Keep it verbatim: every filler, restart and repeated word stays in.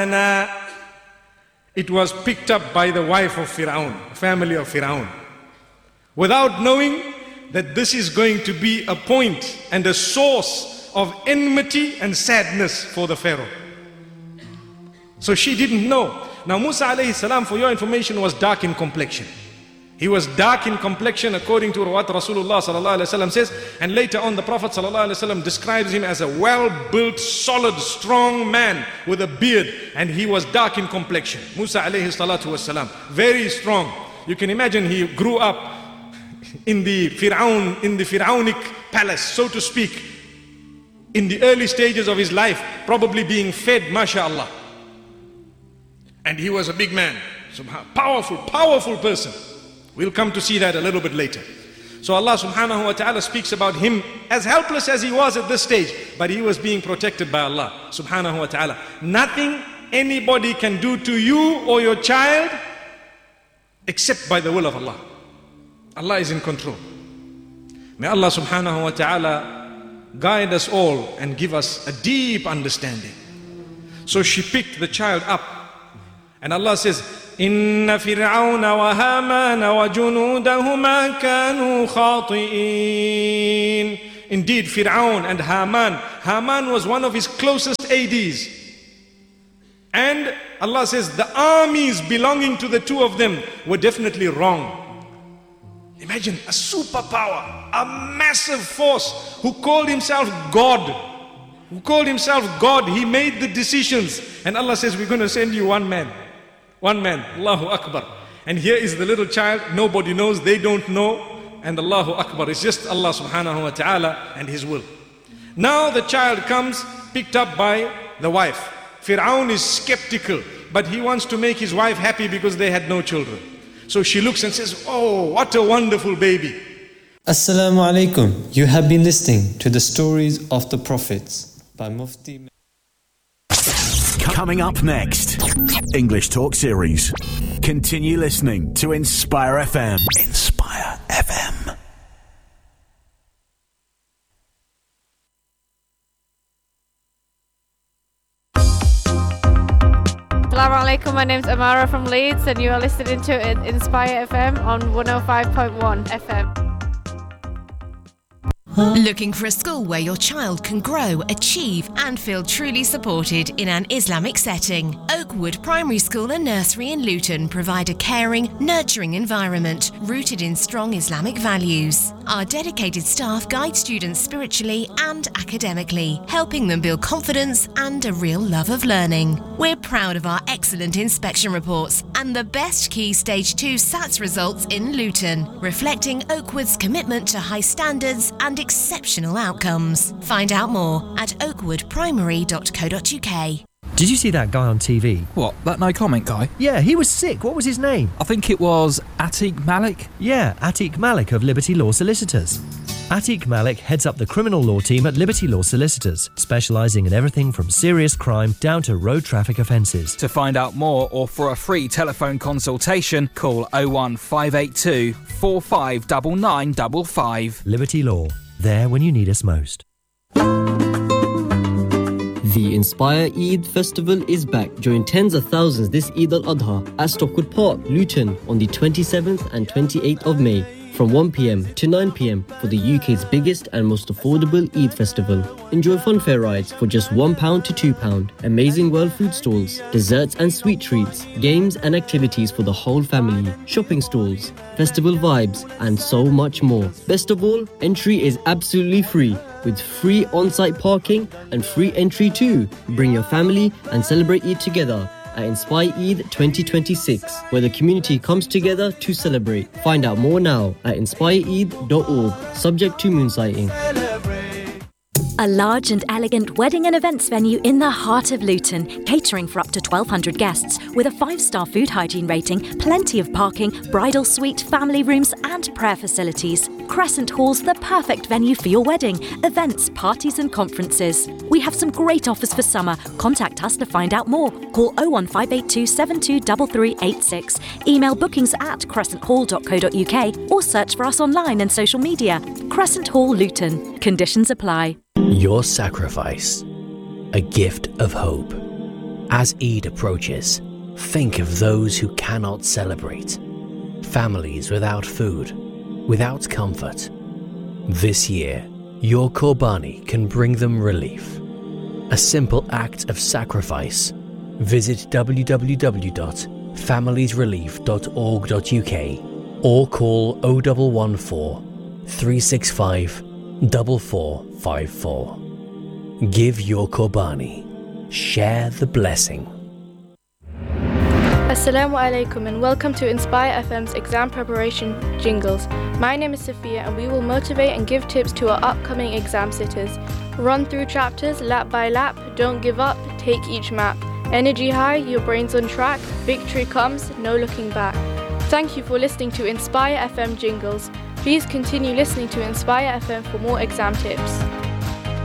It was picked up by the wife of Fir'aun, family of Fir'aun, without knowing that this is going to be a point and a source of enmity and sadness for the Pharaoh. So she didn't know. Now Musa alayhi salam, for your information, was dark in complexion. He was dark in complexion according to what Rasulullah sallallahu alaihi wasallam says, and later on the Prophet sallallahu alaihi wasallam describes him as a well-built, solid, strong man with a beard, and he was dark in complexion. Musa alayhi salatu wasalam, very strong. You can imagine he grew up in the Fir'aun, in the Fir'aunic palace, so to speak, in the early stages of his life, probably being fed, mashallah. And he was a big man, powerful, powerful person. We'll come to see that a little bit later. So Allah subhanahu wa ta'ala speaks about him as helpless as he was at this stage, but he was being protected by Allah subhanahu wa ta'ala. Nothing anybody can do to you or your child except by the will of Allah. Allah is in control. May Allah subhanahu wa ta'ala guide us all and give us a deep understanding. So she picked the child up, and Allah says, Inna Fir'auna wa Hamana wa junudahuma kanu khati'in. Indeed, Fir'aun and Haman. Haman was one of his closest A Ds. And Allah says the armies belonging to the two of them were definitely wrong. Imagine a superpower, a massive force who called himself God. Who called himself God. He made the decisions. And Allah says, we're going to send you one man. One man, Allahu Akbar. And here is the little child, nobody knows, they don't know, and Allahu Akbar. It's just Allah subhanahu wa ta'ala and His will. Now the child comes, picked up by the wife. Fir'aun is skeptical, but he wants to make his wife happy because they had no children. So she looks and says, oh, what a wonderful baby. Assalamu alaikum. You have been listening to the stories of the prophets by Mufti. Coming up next, English Talk Series. Continue listening to Inspire F M. Inspire F M. Assalamu alaikum, my name's Amara from Leeds, and you are listening to Inspire F M on one oh five point one F M. Looking for a school where your child can grow, achieve and feel truly supported in an Islamic setting? Oakwood Primary School and Nursery in Luton provide a caring, nurturing environment rooted in strong Islamic values. Our dedicated staff guide students spiritually and academically, helping them build confidence and a real love of learning. We're proud of our excellent inspection reports and the best Key Stage two SATS results in Luton, reflecting Oakwood's commitment to high standards and exceptional outcomes. Find out more at oakwood primary dot co dot uk. Did you see that guy on T V? What, that no comment guy? Yeah, he was sick. What was his name? I think it was Atiq Malik. Yeah, Atiq Malik of Liberty Law Solicitors. Atiq Malik heads up the criminal law team at Liberty Law Solicitors, specialising in everything from serious crime down to road traffic offences. To find out more or for a free telephone consultation, call oh one five eight two, four five nine nine five five. Liberty Law, there when you need us most. The Inspire Eid Festival is back. Join tens of thousands this Eid al-Adha at Stockwood Park, Luton on the twenty-seventh and twenty-eighth of May from one p m to nine p m for the U K's biggest and most affordable Eid festival. Enjoy funfair rides for just one pound to two pounds, amazing world food stalls, desserts and sweet treats, games and activities for the whole family, shopping stalls, festival vibes and so much more. Best of all, entry is absolutely free, with free on-site parking and free entry too. Bring your family and celebrate Eid together at Inspire Eid twenty twenty-six, where the community comes together to celebrate. Find out more now at inspire eid dot org, subject to moon sighting. A large and elegant wedding and events venue in the heart of Luton, catering for up to twelve hundred guests, with a five-star food hygiene rating, plenty of parking, bridal suite, family rooms and prayer facilities. Crescent Hall's the perfect venue for your wedding, events, parties and conferences. We have some great offers for summer. Contact us to find out more. Call oh one five eight two, seven two three three eight six. Email bookings at crescent hall dot co dot uk or search for us online and social media. Crescent Hall Luton. Conditions apply. Your sacrifice, a gift of hope. As Eid approaches, think of those who cannot celebrate. Families without food, without comfort. This year, your Qurbani can bring them relief. A simple act of sacrifice. Visit w w w dot families relief dot org dot u k or call oh one one four, three six five, four four five four. Give your Qurbani. Share the blessing. Assalamu alaikum and welcome to Inspire F M's exam preparation jingles. My name is Sophia and we will motivate and give tips to our upcoming exam sitters. Run through chapters lap by lap, don't give up, take each map. Energy high, your brain's on track, victory comes, no looking back. Thank you for listening to Inspire F M jingles. Please continue listening to Inspire F M for more exam tips.